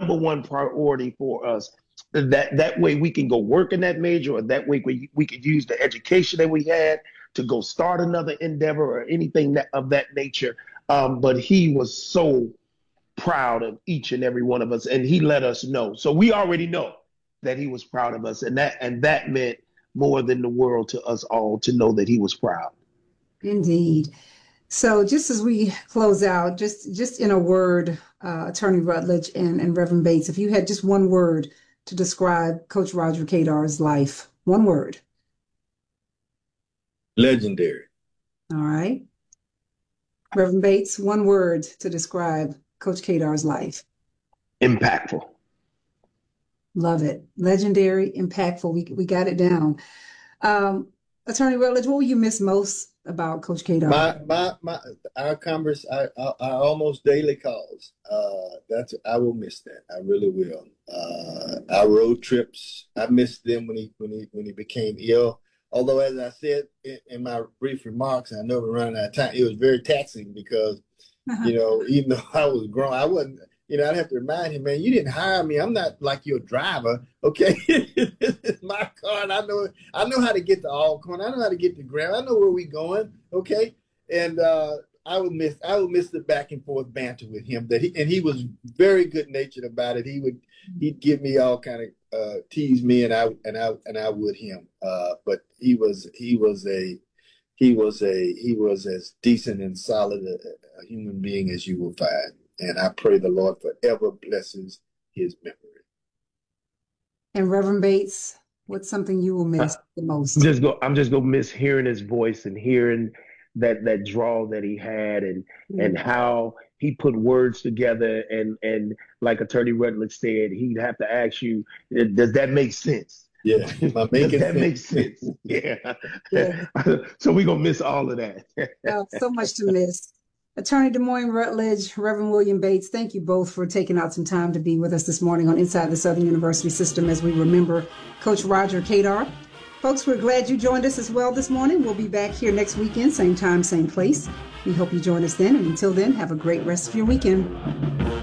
number one priority for us. That way we can go work in that major, or that way we could use the education that we had to go start another endeavor or anything of that nature. But he was so proud of each and every one of us, and he let us know. So we already know that he was proud of us, and that meant more than the world to us all to know that he was proud. Indeed. So just as we close out, just in a word, Attorney Rutledge and Reverend Bates, if you had just one word to describe Coach Roger Kadar's life, one word. Legendary. All right. Reverend Bates, one word to describe Coach Kadar's life. Impactful. Love it. Legendary, impactful. We got it down. Attorney Rutledge, what will you miss most about Coach Kadar? Our almost daily calls. I will miss that. I really will. Our road trips, I missed them when he became ill. Although, as I said in my brief remarks, I know we're running out of time, it was very taxing because, even though I was grown, I wasn't, I'd have to remind him, man, you didn't hire me. I'm not like your driver, okay? It's my car, and I know how to get to Alcorn. I know how to get to Graham. I know where we're going, okay? And I would miss the back and forth banter with him. And he was very good natured about it. He'd give me all kind of tease me, and I would him. But he was as decent and solid a human being as you will find. And I pray the Lord forever blesses his memory. And Reverend Bates, what's something you will miss the most? I'm just gonna miss hearing his voice and hearing that drawl that he had, and how he put words together, and like Attorney Rutledge said, he'd have to ask you, does that make sense? Yeah, does that make sense? Yeah. So we're gonna miss all of that. So much to miss. Attorney DeMoyen Rutledge, Reverend William Bates, thank you both for taking out some time to be with us this morning on Inside the Southern University System as we remember Coach Roger Kadar. Folks, we're glad you joined us as well this morning. We'll be back here next weekend, same time, same place. We hope you join us then. And until then, have a great rest of your weekend.